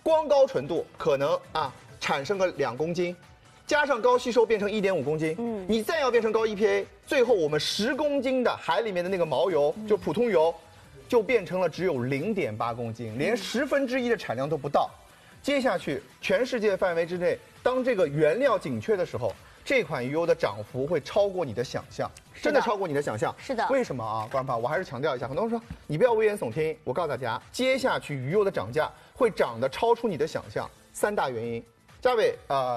光高纯度可能产生个2公斤，加上高吸收变成1.5公斤，你再要变成高 EPA， 最后我们10公斤的海里面的那个毛油，就普通油，就变成了只有0.8公斤，连1/10的产量都不到。接下去，全世界范围之内，当这个原料紧缺的时候，这款鱼油的涨幅会超过你的想象，真的超过你的想象。 是的。 为什么啊，观众朋友，我还是强调一下，很多人说你不要危言耸听，我告诉大家，接下去鱼油的涨价会涨得超出你的想象，3大原因。嘉伟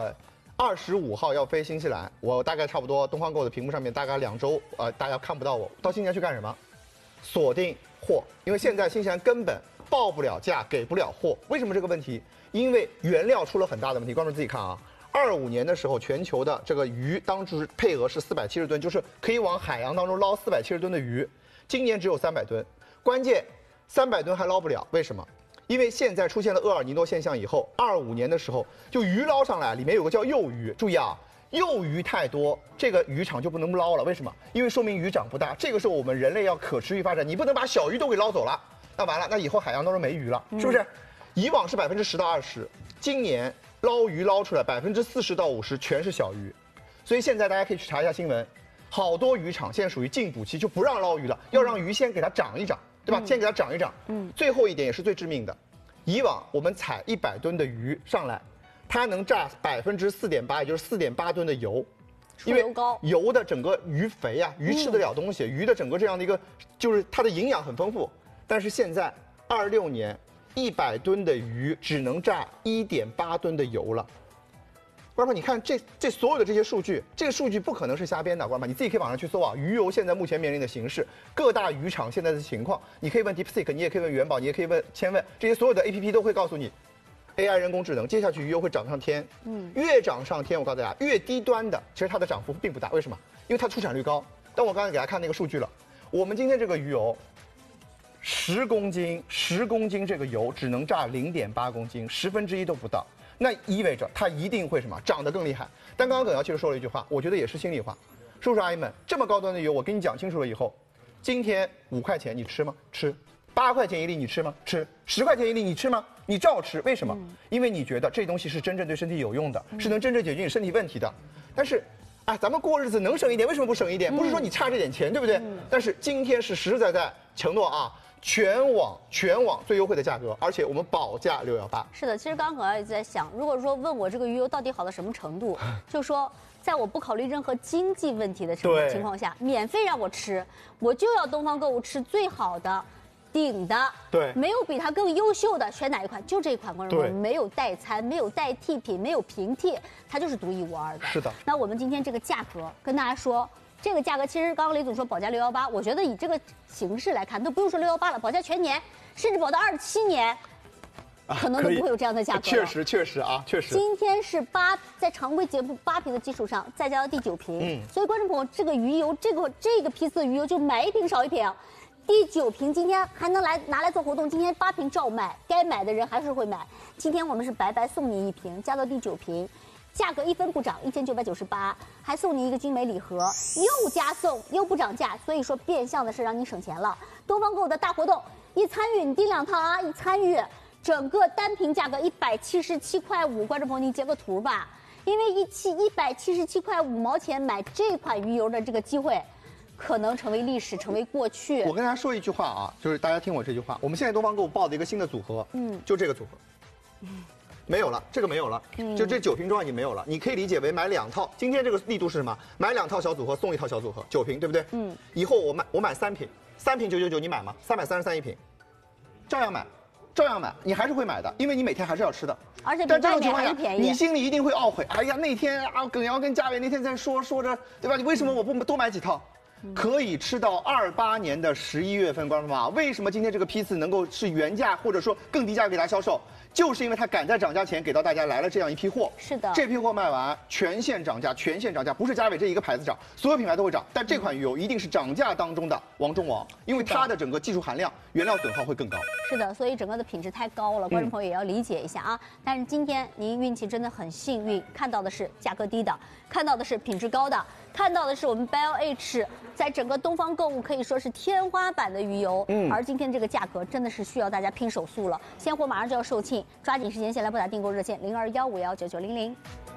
25号要飞新西兰，我大概差不多东方购的屏幕上面大概2周，大家看不到我。到新西兰去干什么？锁定货，因为现在新西兰根本报不了价，给不了货。为什么这个问题？因为原料出了很大的问题。观众自己看啊，25年的时候，全球的这个鱼当时配额是470吨，就是可以往海洋当中捞470吨的鱼，今年只有300吨。关键300吨还捞不了，为什么？因为现在出现了厄尔尼诺现象以后，25年的时候就鱼捞上来，里面有个叫幼鱼，注意啊，幼鱼太多，这个渔场就不能捞了。为什么？因为说明鱼长不大。这个时候我们人类要可持续发展，你不能把小鱼都给捞走了，那完了，那以后海洋当中没鱼了，是不是？以往是10%到20%，今年捞鱼捞出来40%到50%全是小鱼，所以现在大家可以去查一下新闻，好多渔场现在属于禁捕期，就不让捞鱼了，要让鱼先给它长一长。对吧？先给它长一长。最后一点也是最致命的，以往我们采100吨的鱼上来，它能榨4.8%，也就是4.8吨的油，因为油的整个鱼肥啊，鱼吃得了东西，鱼的整个这样的一个就是它的营养很丰富。但是现在26年，100吨的鱼只能榨1.8吨的油了。观众，你看这所有的这些数据，这个数据不可能是瞎编的，观众，你自己可以网上去搜啊。鱼油现在目前面临的形势，各大渔场现在的情况，你可以问 DeepSeek， 你也可以问元宝，你也可以问千问，这些所有的 APP 都会告诉你 ，AI 人工智能接下去鱼油会涨上天。越涨上天，我告诉大家，越低端的其实它的涨幅并不大，为什么？因为它出产率高。但我刚才给大家看那个数据了，我们今天这个鱼油，10公斤这个油只能榨0.8公斤，1/10都不到。那意味着它一定会什么涨得更厉害。但刚刚耿瑶其实说了一句话，我觉得也是心里话。叔叔阿姨们，这么高端的油，我跟你讲清楚了以后，今天5块钱你吃吗？吃。8块钱一粒你吃吗？吃。10块钱一粒你吃吗？你照吃。为什么？因为你觉得这东西是真正对身体有用的，是能真正解决你身体问题的。但是，咱们过日子能省一点，为什么不省一点？不是说你差这点钱，对不对？但是今天是实实在在承诺啊。全网最优惠的价格，而且我们保价618。 是的，其实刚刚也在想，如果说问我这个鱼油到底好到什么程度，就说在我不考虑任何经济问题的情况下，免费让我吃，我就要东方购物吃最好的。顶的， 对， 没有比它更优秀的，选哪一款就这一款，观众朋友，没有代餐，没有代替品，没有平替，它就是独一无二的。 是的。 那我们今天这个价格跟大家说。这个价格其实刚刚雷总说保价618，我觉得以这个形式来看，都不用说618了，保价全年，甚至保到27年，可能都不会有这样的价格。 确实啊，确实。 今天是在常规节目8瓶的基础上再加到第9瓶，所以观众朋友，这个鱼油这个批次的鱼油就买1瓶少1瓶，第9瓶今天还能拿来做活动，今天8瓶照卖，该买的人还是会买。今天我们是白白送你1瓶，加到第9瓶。价格1分不涨，1998，还送你一个精美礼盒，又加送又不涨价，所以说变相的是让你省钱了。东方购的大活动，一参与你订2套啊，一参与整个单瓶价格177块5，观众朋友你截个图吧，因为177块5毛钱买这款鱼油的这个机会，可能成为历史，成为过去。 我跟大家说一句话啊，就是大家听我这句话，我们现在东方购报的一个新的组合，就这个组合，没有了，这个没有了，就这9瓶装已经没有了。你可以理解为买2套。今天这个力度是什么？买2套小组合送1套小组合，9瓶，对不对？以后我买3瓶，3瓶999，你买吗？333一瓶，照样买，你还是会买的，因为你每天还是要吃的。 而且但这种情况下， 便宜， 你心里一定会懊悔。哎呀，那天耿瑶跟嘉伟那天在说着，对吧？你为什么我不多买几套？可以吃到28年的11月份，观众朋友，为什么今天这个批次能够是原价或者说更低价给大家销售？就是因为它赶在涨价前给到大家来了这样一批货。 是的， 这批货卖完全线涨价，不是嘉伟这一个牌子涨，所有品牌都会涨。但这款鱼油一定是涨价当中的王中王，因为它的整个技术含量、原料损耗会更高。 是的，所以整个的品质太高了，观众朋友也要理解一下啊。但是今天您运气真的很幸运，看到的是价格低的，看到的是品质高的。 看到的是我们 BioH 在整个东方购物可以说是天花板的鱼油，而今天这个价格真的是需要大家拼手速了，鲜货马上就要售罄，抓紧时间先来拨打订购热线0215199900。